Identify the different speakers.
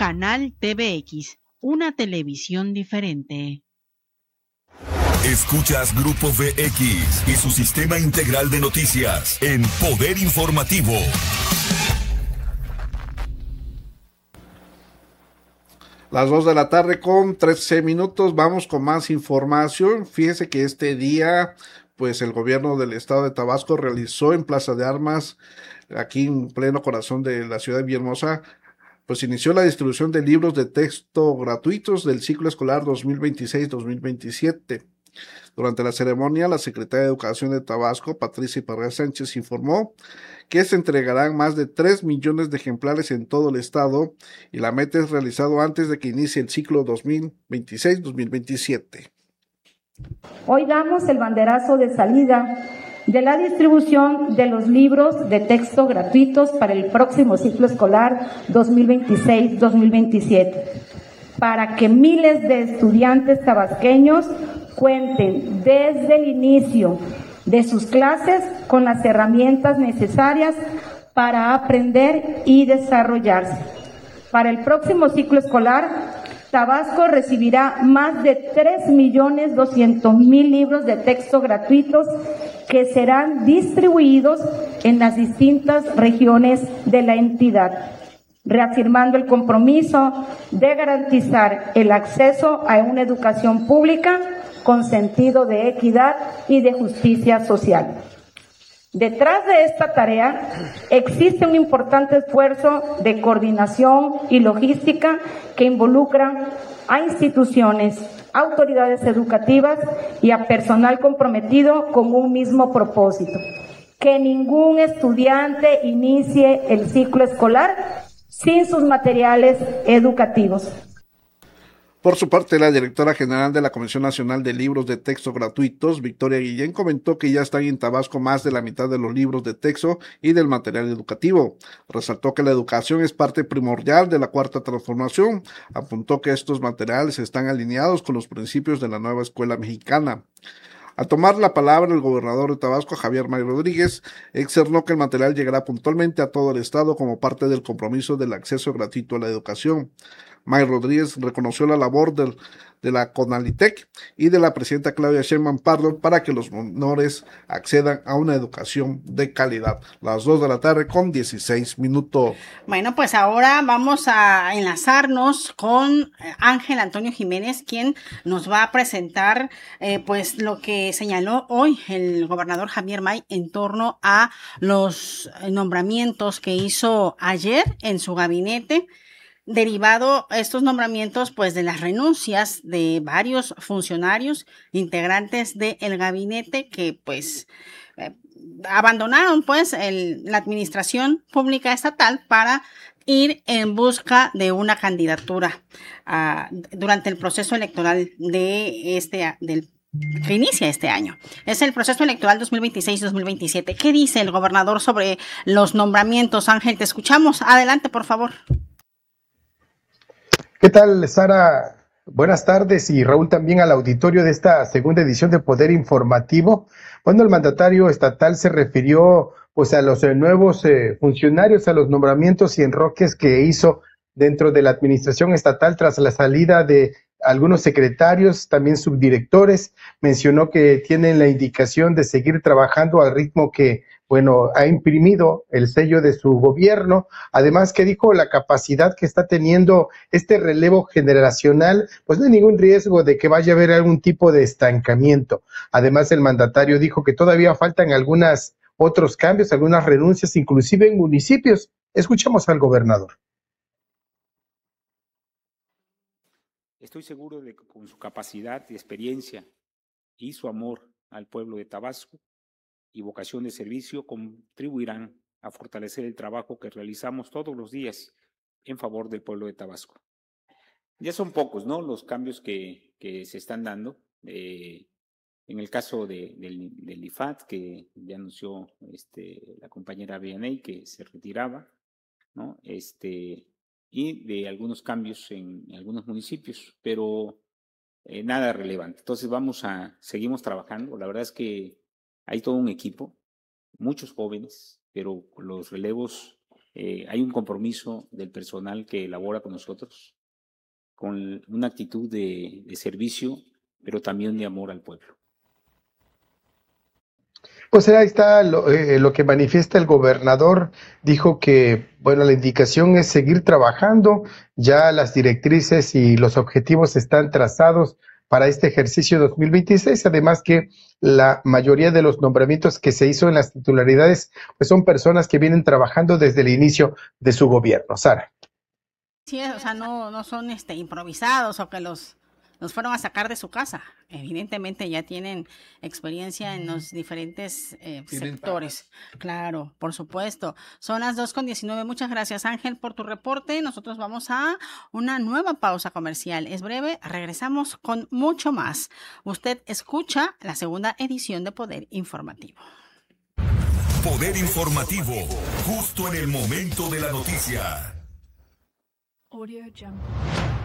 Speaker 1: Canal TVX, una televisión diferente.
Speaker 2: Escuchas Grupo VX y su sistema integral de noticias en Poder Informativo.
Speaker 3: Las 2 de la tarde con 13 minutos, vamos con más información. Fíjese que este día, pues el gobierno del estado de Tabasco realizó en Plaza de Armas, aquí en pleno corazón de la ciudad de Villahermosa, pues inició la distribución de libros de texto gratuitos del ciclo escolar 2026-2027. Durante la ceremonia, la secretaria de Educación de Tabasco, Patricia Iparra Sánchez, informó que se entregarán más de 3 millones de ejemplares en todo el estado y la meta es realizado antes de que inicie el ciclo 2026-2027.
Speaker 4: Hoy damos el banderazo de salida de la distribución de los libros de texto gratuitos para el próximo ciclo escolar 2026-2027, para que miles de estudiantes tabasqueños cuenten desde el inicio de sus clases con las herramientas necesarias para aprender y desarrollarse. Para el próximo ciclo escolar, Tabasco recibirá más de 3.200.000 libros de texto gratuitos que serán distribuidos en las distintas regiones de la entidad, reafirmando el compromiso de garantizar el acceso a una educación pública con sentido de equidad y de justicia social. Detrás de esta tarea existe un importante esfuerzo de coordinación y logística que involucra a instituciones, autoridades educativas y a personal comprometido con un mismo propósito: que ningún estudiante inicie el ciclo escolar sin sus materiales educativos.
Speaker 3: Por su parte, la directora general de la Comisión Nacional de Libros de Texto Gratuitos, Victoria Guillén, comentó que ya están en Tabasco más de la mitad de los libros de texto y del material educativo. Resaltó que la educación es parte primordial de la Cuarta Transformación. Apuntó que estos materiales están alineados con los principios de la nueva escuela mexicana. Al tomar la palabra, el gobernador de Tabasco, Javier May Rodríguez, externó que el material llegará puntualmente a todo el estado como parte del compromiso del acceso gratuito a la educación. May Rodríguez reconoció la labor de la CONALITEC y de la presidenta Claudia Sheinbaum Pardo para que los menores accedan a una educación de calidad. Las 2 de la tarde con 16 minutos.
Speaker 5: Bueno, pues ahora vamos a enlazarnos con Ángel Antonio Jiménez, quien nos va a presentar pues lo que señaló hoy el gobernador Javier May en torno a los nombramientos que hizo ayer en su gabinete, derivado estos nombramientos pues de las renuncias de varios funcionarios integrantes del gabinete que pues abandonaron pues la administración pública estatal para ir en busca de una candidatura durante el proceso electoral del que inicia este año. Es el proceso electoral 2026-2027. ¿Qué dice el gobernador sobre los nombramientos? Ángel, te escuchamos. Adelante, por favor.
Speaker 6: ¿Qué tal, Sara? Buenas tardes, y Raúl también al auditorio de esta segunda edición de Poder Informativo. Bueno, el mandatario estatal se refirió pues a los nuevos funcionarios, a los nombramientos y enroques que hizo dentro de la administración estatal tras la salida de algunos secretarios, también subdirectores. Mencionó que tienen la indicación de seguir trabajando al ritmo que ha imprimido el sello de su gobierno. Además, que dijo la capacidad que está teniendo este relevo generacional, pues no hay ningún riesgo de que vaya a haber algún tipo de estancamiento. Además, el mandatario dijo que todavía faltan algunos otros cambios, algunas renuncias, inclusive en municipios. Escuchamos al gobernador.
Speaker 7: Estoy seguro de que con su capacidad y experiencia y su amor al pueblo de Tabasco y vocación de servicio contribuirán a fortalecer el trabajo que realizamos todos los días en favor del pueblo de Tabasco. Ya son pocos, ¿no?, los cambios que se están dando. En el caso del IFAT, que ya anunció la compañera Vianey que se retiraba, ¿no?, y de algunos cambios en algunos municipios, pero nada relevante. Entonces seguimos trabajando. La verdad es que hay todo un equipo, muchos jóvenes, pero los relevos hay un compromiso del personal que labora con nosotros, con una actitud de servicio, pero también de amor al pueblo.
Speaker 6: Pues ahí está lo que manifiesta el gobernador. Dijo que, bueno, la indicación es seguir trabajando. Ya las directrices y los objetivos están trazados para este ejercicio 2026. Además que la mayoría de los nombramientos que se hizo en las titularidades, pues son personas que vienen trabajando desde el inicio de su gobierno. Sara.
Speaker 5: Sí, o sea, no son improvisados o que los fueron a sacar de su casa. Evidentemente ya tienen experiencia en los diferentes sectores. Claro, por supuesto. Son las 2:19. Muchas gracias, Ángel, por tu reporte. Nosotros vamos a una nueva pausa comercial. Es breve, regresamos con mucho más. Usted escucha la segunda edición de Poder Informativo.
Speaker 2: Poder Informativo, justo en el momento de la noticia.
Speaker 8: Audio Jungle.